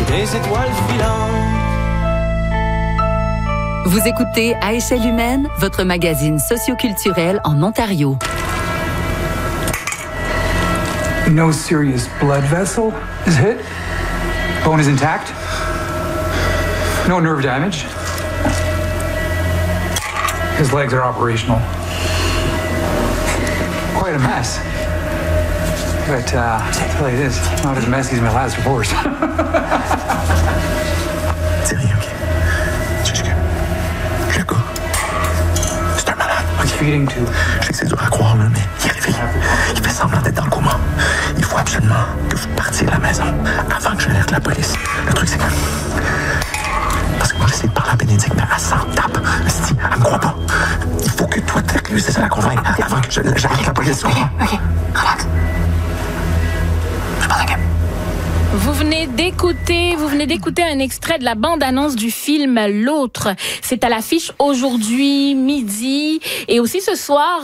des étoiles filantes. Vous écoutez À échelle humaine, votre magazine socioculturel en Ontario. No serious blood vessel is hit. Bone is intact. No nerve damage. His legs are operational. Quite a mess. But I'll tell you this, not as messy as my last divorce. C'est rien, ok? C'est que le gars, c'est un malade. Feeding tube. Je sais que c'est dur à croire, là, mais il est réveillé. Il fait semblant d'être dans le coma. Il faut absolument que vous partiez de la maison avant que j'alerte la police. Le truc, c'est que... Parce que moi, j'essaie de parler à Bénédicte, mais elle s'en tape. Elle me croit pas. Il faut que toi, tu réussisses à la convaincre avant que j'alerte la police. OK, relax. Je parle à Gab. Vous venez d'écouter un extrait de la bande-annonce du film L'Autre. C'est à l'affiche aujourd'hui, midi, et aussi ce soir,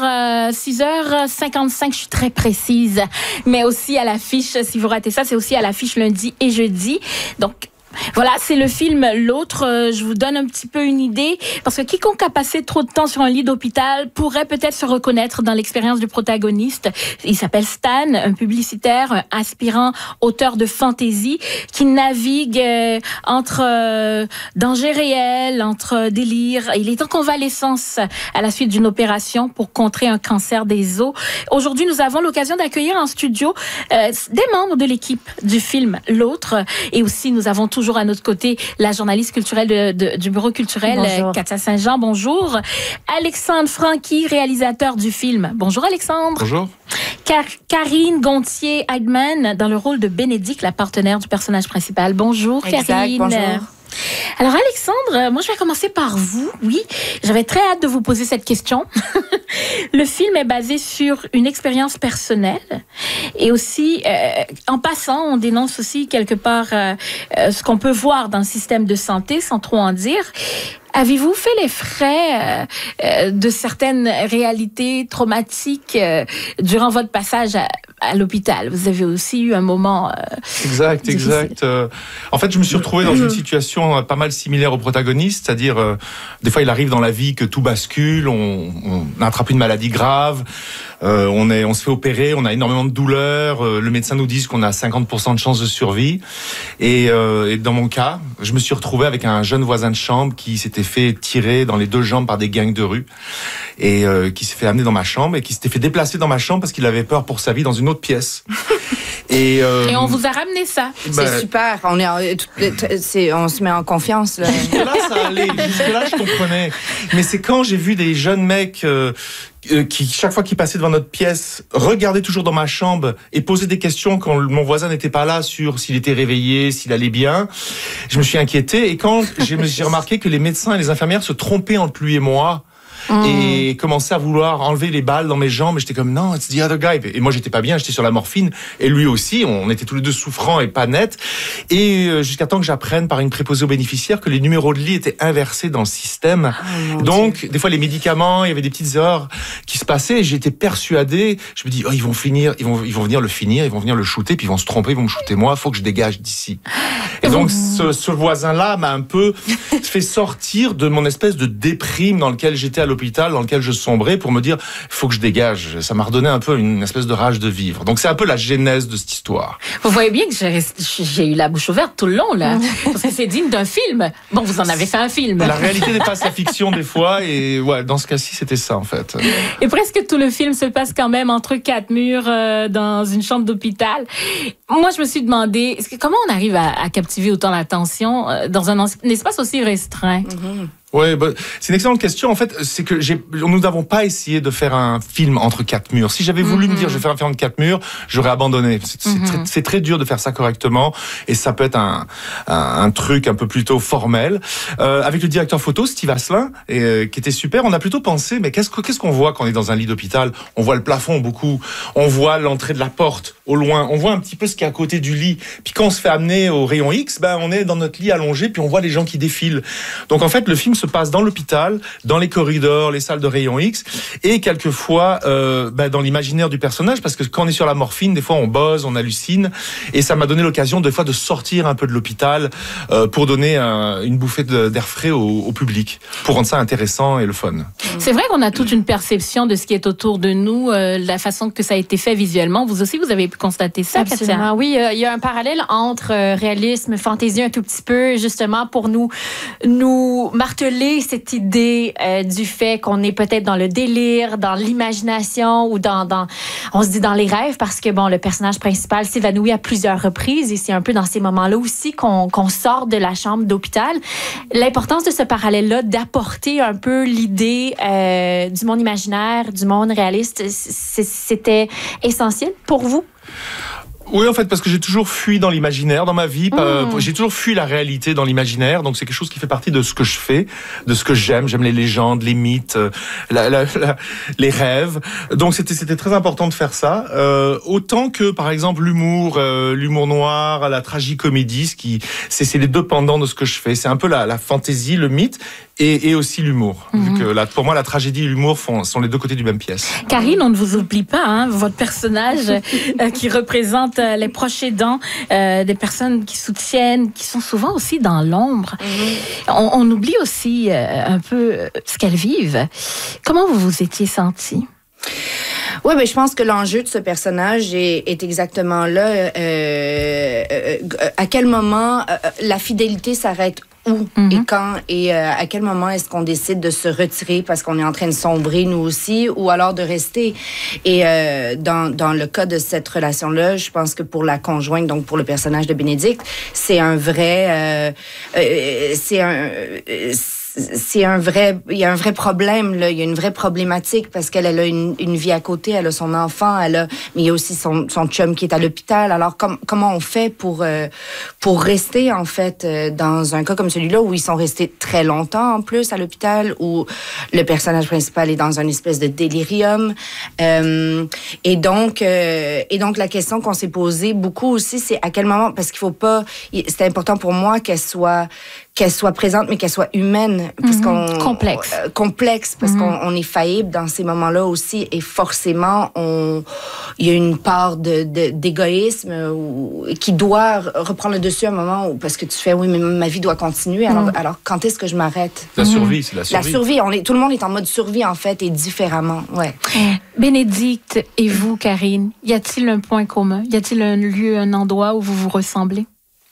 6h55, je suis très précise. Mais aussi à l'affiche, si vous ratez ça, c'est aussi à l'affiche lundi et jeudi. Donc, voilà, c'est le film L'Autre. Je vous donne un petit peu une idée, parce que quiconque a passé trop de temps sur un lit d'hôpital pourrait peut-être se reconnaître dans l'expérience du protagoniste. Il s'appelle Stan, un publicitaire, un aspirant auteur de fantasy qui navigue entre danger réel, entre délire. Il est en convalescence à la suite d'une opération pour contrer un cancer des os. Aujourd'hui, nous avons l'occasion d'accueillir en studio des membres de l'équipe du film L'Autre, et aussi nous avons toujours à notre côté la journaliste culturelle du Bureau culturel, Katia Saint-Jean. Bonjour. Alexandre Franqui, réalisateur du film. Bonjour Alexandre. Bonjour. Karine Gontier-Heidman, dans le rôle de Bénédicte, la partenaire du personnage principal. Bonjour exact, Karine. Bonjour. Alors Alexandre, moi je vais commencer par vous. Oui, j'avais très hâte de vous poser cette question. Le film est basé sur une expérience personnelle, et aussi, en passant, on dénonce aussi quelque part ce qu'on peut voir dans le système de santé, sans trop en dire. Avez-vous fait les frais de certaines réalités traumatiques durant votre passage à l'hôpital? Vous avez aussi eu un moment Exact. En fait, je me suis retrouvé dans une situation pas mal similaire au protagoniste, c'est-à-dire, des fois, il arrive dans la vie que tout bascule, on attrape une maladie grave, on se fait opérer, on a énormément de douleurs, le médecin nous dit qu'on a 50% de chances de survie, et dans mon cas, je me suis retrouvé avec un jeune voisin de chambre qui s'était fait tirer dans les 2 jambes par des gangs de rue, et qui s'est fait amener dans ma chambre, et qui s'était fait déplacer dans ma chambre parce qu'il avait peur pour sa vie dans une autre pièce. Et on vous a ramené ça. C'est super. On se met en confiance. Là. Jusque-là, ça allait. Jusque-là, je comprenais. Mais c'est quand j'ai vu des jeunes mecs qui, chaque fois qu'ils passaient devant notre pièce, regardaient toujours dans ma chambre et posaient des questions quand mon voisin n'était pas là sur s'il était réveillé, s'il allait bien. Je me suis inquiété. Et quand j'ai remarqué que les médecins et les infirmières se trompaient entre lui et moi, et commençait à vouloir enlever les balles dans mes jambes, et j'étais comme non, it's the other guy, et moi j'étais pas bien, j'étais sur la morphine, et lui aussi, on était tous les deux souffrants et pas nets, et jusqu'à temps que j'apprenne par une préposée aux bénéficiaires que les numéros de lit étaient inversés dans le système. Donc Dieu. Des fois les médicaments, il y avait des petites erreurs qui se passaient, et j'étais persuadé, je me dis ils vont venir le finir, ils vont venir le shooter, puis ils vont se tromper, ils vont me shooter moi, faut que je dégage d'ici. Et donc ce voisin-là m'a un peu fait sortir de mon espèce de déprime dans lequel j'étais à l'hôpital, dans lequel je sombrais, pour me dire il faut que je dégage. Ça m'a redonné un peu une espèce de rage de vivre. Donc c'est un peu la genèse de cette histoire. Vous voyez bien que j'ai eu la bouche ouverte tout le long là, parce que c'est digne d'un film. Bon, vous en avez fait un film. La réalité dépasse la fiction des fois, et ouais, dans ce cas-ci c'était ça en fait. Et presque tout le film se passe quand même entre 4 murs dans une chambre d'hôpital. Moi je me suis demandé comment on arrive à captiver autant l'attention dans un espace aussi restreint. Oui, c'est une excellente question. En fait, c'est que nous n'avons pas essayé de faire un film entre 4 murs. Si j'avais voulu me dire je vais faire un film entre 4 murs, j'aurais abandonné. C'est très dur de faire ça correctement, et ça peut être un truc un peu plutôt formel. Avec le directeur photo, Steve Asselin, qui était super, on a plutôt pensé, mais qu'est-ce qu'on voit quand on est dans un lit d'hôpital? On voit le plafond beaucoup, on voit l'entrée de la porte au loin, on voit un petit peu ce qui est à côté du lit. Puis quand on se fait amener au rayon X, on est dans notre lit allongé, puis on voit les gens qui défilent. Donc en fait, le film film se passe dans l'hôpital, dans les corridors, les salles de rayon X, et quelquefois dans l'imaginaire du personnage, parce que quand on est sur la morphine, des fois on bosse, on hallucine, et ça m'a donné l'occasion des fois de sortir un peu de l'hôpital pour donner une bouffée d'air frais au public, pour rendre ça intéressant et le fun. C'est vrai qu'on a toute une perception de ce qui est autour de nous, la façon que ça a été fait visuellement. Vous aussi, vous avez pu constater ça, Absolument, Katia? oui. Il y a un parallèle entre réalisme, fantaisie un tout petit peu, justement, pour nous marteler cette idée du fait qu'on est peut-être dans le délire, dans l'imagination ou on se dit dans les rêves, parce que, bon, le personnage principal s'évanouit à plusieurs reprises et c'est un peu dans ces moments-là aussi qu'on sort de la chambre d'hôpital. L'importance de ce parallèle-là, d'apporter un peu l'idée du monde imaginaire, du monde réaliste, c'était essentiel pour vous? Oui, en fait, parce que j'ai toujours fui dans l'imaginaire dans ma vie. J'ai toujours fui la réalité dans l'imaginaire. Donc, c'est quelque chose qui fait partie de ce que je fais, de ce que j'aime. J'aime les légendes, les mythes, les rêves. Donc, c'était très important de faire ça. Autant que, par exemple, l'humour noir, la tragicomédie, c'est les deux pendants de ce que je fais. C'est un peu la fantaisie, le mythe. Et aussi l'humour. Vu que pour moi, la tragédie et l'humour sont les deux côtés du même pièce. Karine, on ne vous oublie pas, hein, votre personnage qui représente les proches aidants, des personnes qui soutiennent, qui sont souvent aussi dans l'ombre. On oublie aussi un peu ce qu'elles vivent. Comment vous vous étiez sentie? Oui, mais je pense que l'enjeu de ce personnage est exactement là. À quel moment la fidélité s'arrête où et quand et à quel moment est-ce qu'on décide de se retirer parce qu'on est en train de sombrer nous aussi ou alors de rester. Et dans le cas de cette relation-là, je pense que pour la conjointe, donc pour le personnage de Bénédicte, il y a un vrai problème là, il y a une vraie problématique parce qu'elle a une vie à côté, elle a son enfant, mais il y a aussi son chum qui est à l'hôpital. Alors comment on fait pour rester en fait dans un cas comme celui-là où ils sont restés très longtemps en plus à l'hôpital, où le personnage principal est dans une espèce de délirium et donc la question qu'on s'est posée beaucoup aussi, c'est à quel moment, parce qu'il faut pas, c'est important pour moi qu'elle soit présente, mais qu'elle soit humaine. Parce complexe, parce qu'on est faillible dans ces moments-là aussi. Et forcément, il y a une part d'égoïsme qui doit reprendre le dessus à un moment où, parce que tu fais, oui, mais ma vie doit continuer. Alors quand est-ce que je m'arrête? La survie, c'est la survie. La survie, tout le monde est en mode survie, en fait, et différemment, ouais. Bénédicte et vous, Karine, y a-t-il un point commun? Y a-t-il un lieu, un endroit où vous vous ressemblez?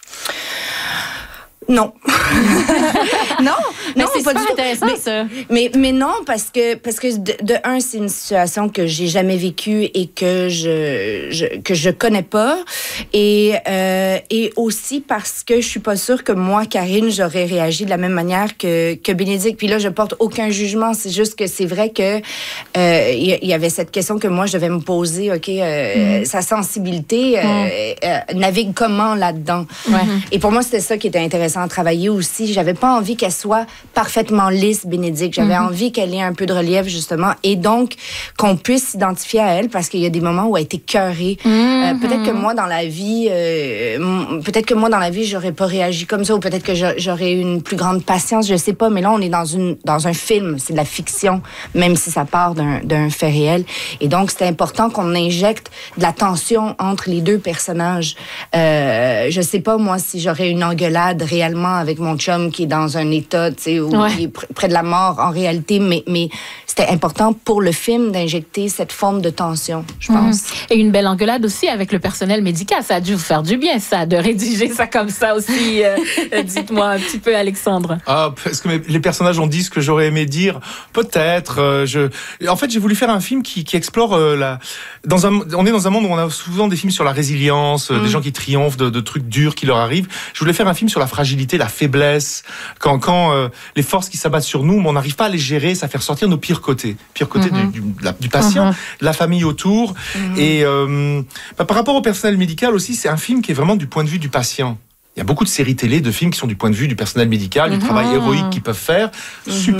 Non. non, c'est pas super du tout. Intéressant, ça. Mais non, parce que de un, c'est une situation que j'ai jamais vécue et que je connais pas, et aussi parce que je suis pas sûre que moi, Karine, j'aurais réagi de la même manière que Bénédicte. Puis là, je porte aucun jugement. C'est juste que c'est vrai que il y avait cette question que moi je devais me poser. Sa sensibilité navigue comment là-dedans. Et pour moi, c'était ça qui était intéressant à travailler aussi. J'avais pas envie qu'elle soit parfaitement lisse, Bénédicte. J'avais envie qu'elle ait un peu de relief, justement, et donc qu'on puisse s'identifier à elle, parce qu'il y a des moments où elle était écœurée. Peut-être que moi, dans la vie, j'aurais pas réagi comme ça, ou peut-être que j'aurais eu une plus grande patience, je sais pas, mais là, on est dans un film, c'est de la fiction, même si ça part d'un fait réel. Et donc, c'était important qu'on injecte de la tension entre les deux personnages. Je sais pas, moi, si j'aurais une engueulade réellement avec mon chum qui est dans un état, tu sais, où il est près de la mort en réalité, mais c'était important pour le film d'injecter cette forme de tension, je pense. Et une belle engueulade aussi avec le personnel médical. Ça a dû vous faire du bien, ça, de rédiger ça comme ça aussi. Dites-moi un petit peu, Alexandre. Parce que les personnages ont dit ce que j'aurais aimé dire. Peut-être. En fait, j'ai voulu faire un film qui explore on est dans un monde où on a souvent des films sur la résilience, des gens qui triomphent de trucs durs qui leur arrivent. Je voulais faire un film sur la fragilité, la faiblesse, quand les forces qui s'abattent sur nous, on n'arrive pas à les gérer, ça fait ressortir nos pires côtés du patient, de la famille autour. Et par rapport au personnel médical aussi, c'est un film qui est vraiment du point de vue du patient. Il y a beaucoup de séries télé, de films qui sont du point de vue du personnel médical, du travail héroïque qu'ils peuvent faire. Super